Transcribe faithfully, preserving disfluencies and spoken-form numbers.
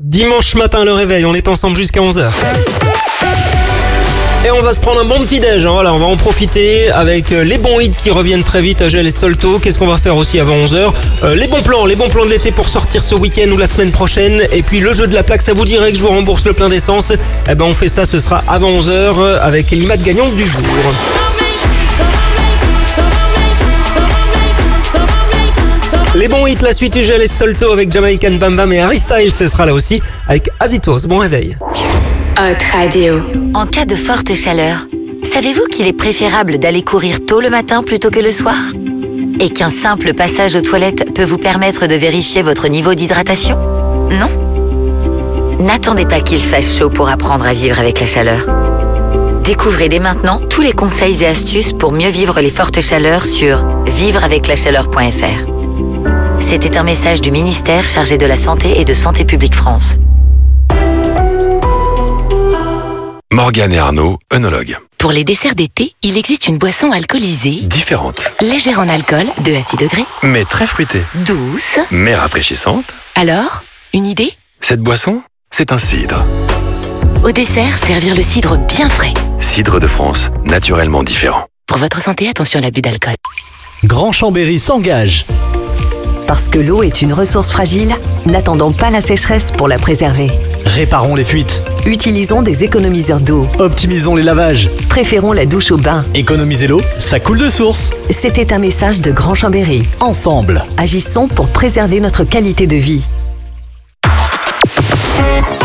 Dimanche matin, le réveil, on est ensemble jusqu'à onze heures. Et on va se prendre un bon petit déj, hein. Voilà, on va en profiter avec les bons hits qui reviennent très vite, Agel et Solto. Qu'est-ce qu'on va faire aussi avant onze heures? euh, Les bons plans, les bons plans de l'été pour sortir ce week-end ou la semaine prochaine. Et puis le jeu de la plaque, ça vous dirait que je vous rembourse le plein d'essence? Eh ben on fait ça, ce sera avant onze heures avec l'image gagnante du jour. Les bons hits, la suite Agel et Solto avec Jamaican Bam Bam et Harry Styles, ce sera là aussi avec Azitos. Bon réveil. Hot Radio. En cas de forte chaleur, savez-vous qu'il est préférable d'aller courir tôt le matin plutôt que le soir? Et qu'un simple passage aux toilettes peut vous permettre de vérifier votre niveau d'hydratation? Non? N'attendez pas qu'il fasse chaud pour apprendre à vivre avec la chaleur. Découvrez dès maintenant tous les conseils et astuces pour mieux vivre les fortes chaleurs sur vivre avec la chaleur point f r. C'était un message du ministère chargé de la Santé et de Santé publique France. Morgane et Arnaud, œnologues. Pour les desserts d'été, il existe une boisson alcoolisée, Différentes, légère en alcool, deux à six degrés, mais très fruitées, douce. mais rafraîchissantes. Alors, une idée? Cette boisson, c'est un cidre. Au dessert, servir le cidre bien frais. Cidre de France, naturellement différent. Pour votre santé, attention à l'abus d'alcool. Grand Chambéry s'engage. Parce que l'eau est une ressource fragile, n'attendons pas la sécheresse pour la préserver. Réparons les fuites. Utilisons des économiseurs d'eau. Optimisons les lavages. Préférons la douche au bain. Économiser l'eau, ça coule de source. C'était un message de Grand Chambéry. Ensemble. Agissons pour préserver notre qualité de vie.